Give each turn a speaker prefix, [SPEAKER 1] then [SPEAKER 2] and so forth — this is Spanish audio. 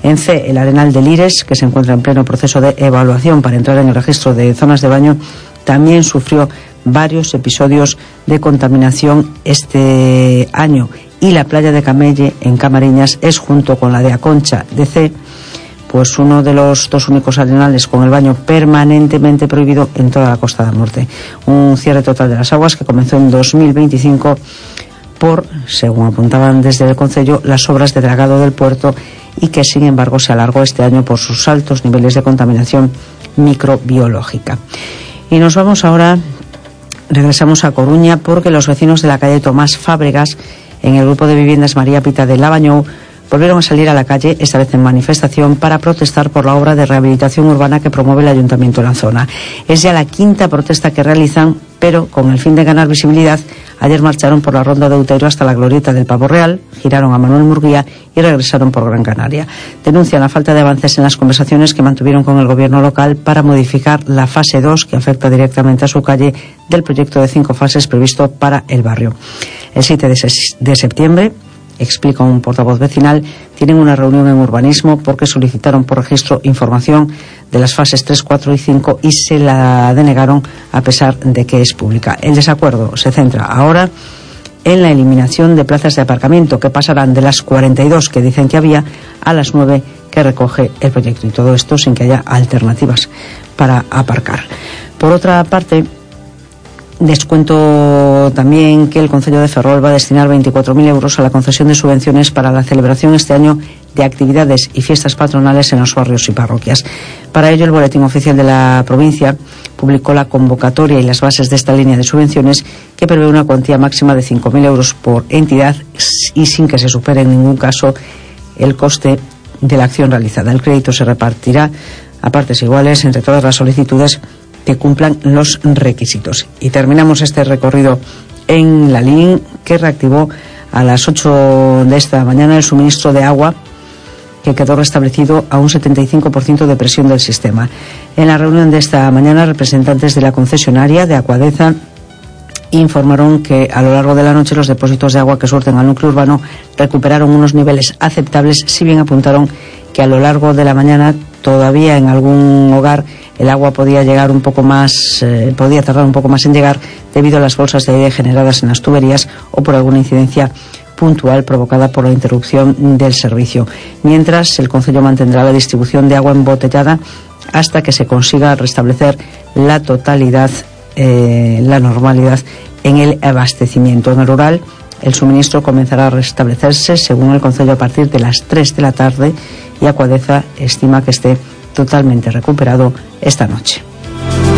[SPEAKER 1] En C, el Arenal de Lires, que se encuentra en pleno proceso de evaluación para entrar en el registro de zonas de baño, también sufrió varios episodios de contaminación este año. Y la playa de Camelle, en Camariñas, es, junto con la de Aconcha de C, pues uno de los dos únicos arenales con el baño permanentemente prohibido en toda la Costa da Morte. Un cierre total de las aguas que comenzó en 2025 por, según apuntaban desde el concello, las obras de dragado del puerto, y que sin embargo se alargó este año por sus altos niveles de contaminación microbiológica. Y nos vamos ahora, regresamos a Coruña, porque los vecinos de la calle Tomás Fábregas, en el grupo de viviendas María Pita de Lavañou, volvieron a salir a la calle, esta vez en manifestación, para protestar por la obra de rehabilitación urbana que promueve el Ayuntamiento de la zona. Es ya la quinta protesta que realizan, pero con el fin de ganar visibilidad, ayer marcharon por la Ronda de Outeiro hasta la glorieta del Pavo Real, giraron a Manuel Murguía y regresaron por Gran Canaria. Denuncian la falta de avances en las conversaciones que mantuvieron con el gobierno local para modificar la fase 2, que afecta directamente a su calle, del proyecto de 5 fases previsto para el barrio. El 7 de septiembre, explica un portavoz vecinal, tienen una reunión en urbanismo porque solicitaron por registro información de las fases 3, 4 y 5 y se la denegaron a pesar de que es pública. El desacuerdo se centra ahora en la eliminación de plazas de aparcamiento, que pasarán de las 42 que dicen que había a las 9 que recoge el proyecto, y todo esto sin que haya alternativas para aparcar. Por otra parte, les cuento también que el Concello de Ferrol va a destinar 24.000 euros a la concesión de subvenciones para la celebración este año de actividades y fiestas patronales en los barrios y parroquias. Para ello, el Boletín Oficial de la provincia publicó la convocatoria y las bases de esta línea de subvenciones, que prevé una cuantía máxima de 5.000 euros por entidad y sin que se supere en ningún caso el coste de la acción realizada. El crédito se repartirá a partes iguales entre todas las solicitudes que cumplan los requisitos. Y terminamos este recorrido en Lalín, que reactivó a las 8 de esta mañana el suministro de agua, que quedó restablecido a un 75% de presión del sistema. En la reunión de esta mañana, representantes de la concesionaria de Acuadeza informaron que a lo largo de la noche los depósitos de agua que surten al núcleo urbano recuperaron unos niveles aceptables, si bien apuntaron que a lo largo de la mañana todavía en algún hogar el agua podía llegar un poco más, podía tardar un poco más en llegar debido a las bolsas de aire generadas en las tuberías o por alguna incidencia puntual provocada por la interrupción del servicio. Mientras, el concello mantendrá la distribución de agua embotellada hasta que se consiga restablecer la totalidad, la normalidad en el abastecimiento. En el rural, el suministro comenzará a restablecerse, según el concello, a partir de las 3 de la tarde, y Acuadeza estima que esté totalmente recuperado esta noche.